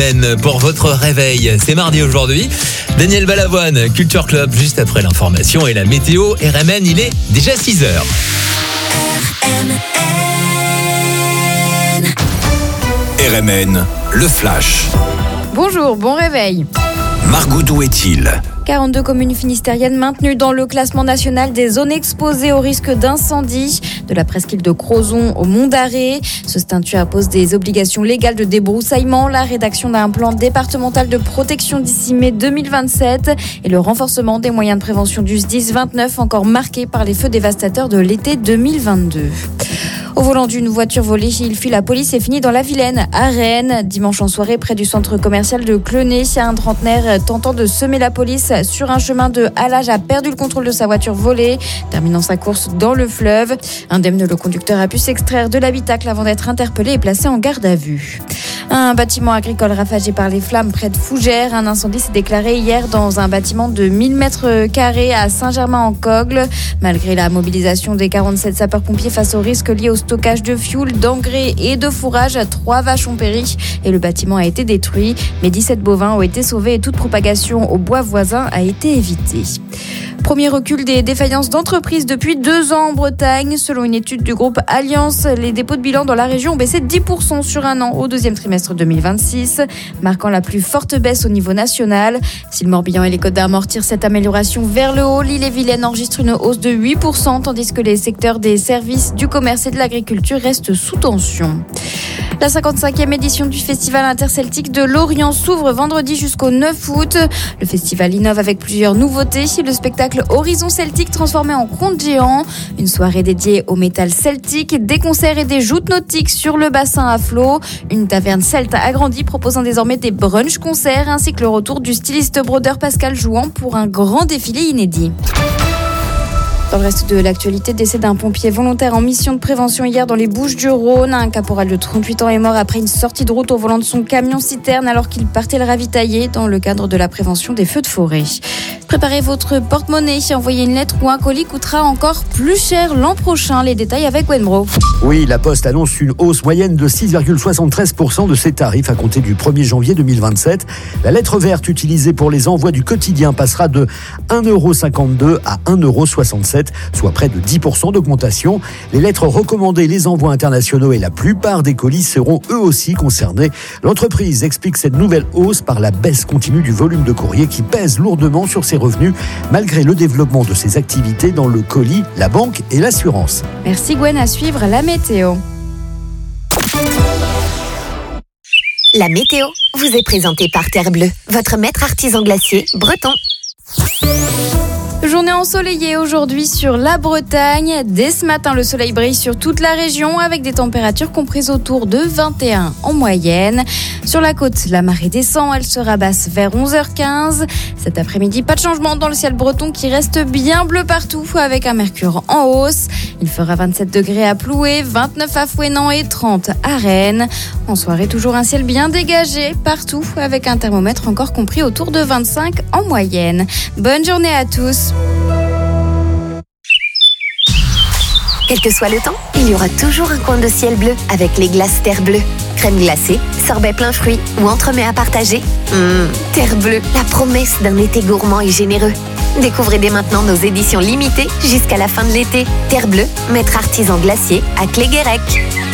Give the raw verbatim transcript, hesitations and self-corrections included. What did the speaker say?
Pour votre réveil, c'est mardi aujourd'hui. Daniel Balavoine, Culture Club, juste après l'information et la météo. R M N, il est déjà six heures. R M N, le flash. Bonjour, bon réveil. Margot, d'où est-il ? quarante-deux communes finistériennes maintenues dans le classement national des zones exposées au risque d'incendie. De la presqu'île de Crozon au Mont d'Arrée. Ce statut impose des obligations légales de débroussaillement, la rédaction d'un plan départemental de protection d'ici mai deux mille vingt-sept et le renforcement des moyens de prévention du S D I S vingt-neuf, encore marqué par les feux dévastateurs de l'été deux mille vingt-deux. Au volant d'une voiture volée, il fuit la police et finit dans la Vilaine, à Rennes. Dimanche en soirée, près du centre commercial de Clenay, un trentenaire tentant de semer la police sur un chemin de halage a perdu le contrôle de sa voiture volée, terminant sa course dans le fleuve. Indemne, le conducteur a pu s'extraire de l'habitacle avant d'être interpellé et placé en garde à vue. Un bâtiment agricole ravagé par les flammes près de Fougères. Un incendie s'est déclaré hier dans un bâtiment de mille mètres carrés à Saint-Germain-en-Cogle. Malgré la mobilisation des quarante-sept sapeurs-pompiers face aux risques liés au stockage de fioul, d'engrais et de fourrage, trois vaches ont péri et le bâtiment a été détruit. Mais dix-sept bovins ont été sauvés et toute propagation au bois voisin a été évitée. Premier recul des défaillances d'entreprises depuis deux ans en Bretagne. Selon une étude du groupe Alliance, les dépôts de bilan dans la région ont baissé de dix pour cent sur un an au deuxième trimestre deux mille vingt-six, marquant la plus forte baisse au niveau national. Si le Morbihan et les Côtes d'Armor tirent cette amélioration vers le haut, l'Ille-et-Vilaine enregistre une hausse de huit pour cent, tandis que les secteurs des services, du commerce et de l'agriculture restent sous tension. La cinquante-cinquième édition du Festival interceltique de Lorient s'ouvre vendredi jusqu'au neuf août. Le festival innove avec plusieurs nouveautés. Le spectacle Horizon Celtique transformé en conte géant. Une soirée dédiée au métal celtique, des concerts et des joutes nautiques sur le bassin à flot. Une taverne celte agrandie proposant désormais des brunch-concerts ainsi que le retour du styliste brodeur Pascal Jouan pour un grand défilé inédit. Dans le reste de l'actualité, décès d'un pompier volontaire en mission de prévention hier dans les Bouches-du-Rhône. Un caporal de trente-huit ans est mort après une sortie de route au volant de son camion-citerne alors qu'il partait le ravitailler dans le cadre de la prévention des feux de forêt. Préparez votre porte-monnaie. Envoyer une lettre ou un colis coûtera encore plus cher l'an prochain. Les détails avec Wenbro. Oui, la Poste annonce une hausse moyenne de six virgule soixante-treize pour cent de ses tarifs à compter du premier janvier deux mille vingt-sept. La lettre verte utilisée pour les envois du quotidien passera de un euro cinquante-deux à un euro soixante-sept, soit près de dix pour cent d'augmentation. Les lettres recommandées, les envois internationaux et la plupart des colis seront eux aussi concernés. L'entreprise explique cette nouvelle hausse par la baisse continue du volume de courrier qui pèse lourdement sur ses revenus, malgré le développement de ses activités dans le colis, la banque et l'assurance. Merci Gwen, à suivre la météo. La météo vous est présentée par Terre Bleue, votre maître artisan glacier breton. Journée ensoleillée aujourd'hui sur la Bretagne. Dès ce matin, le soleil brille sur toute la région avec des températures comprises autour de vingt et un en moyenne. Sur la côte, la marée descend, elle se rabaisse vers onze heures quinze. Cet après-midi, pas de changement dans le ciel breton qui reste bien bleu partout avec un mercure en hausse. Il fera vingt-sept degrés à Ploué, vingt-neuf à Fouesnant et trente à Rennes. En soirée, toujours un ciel bien dégagé partout avec un thermomètre encore compris autour de vingt-cinq en moyenne. Bonne journée à tous. Quel que soit le temps, il y aura toujours un coin de ciel bleu avec les glaces Terre Bleue. Crème glacée, sorbet plein fruits ou entremets à partager. Mmh, Terre Bleue, la promesse d'un été gourmand et généreux. Découvrez dès maintenant nos éditions limitées jusqu'à la fin de l'été. Terre Bleue, maître artisan glacier à Cléguérec.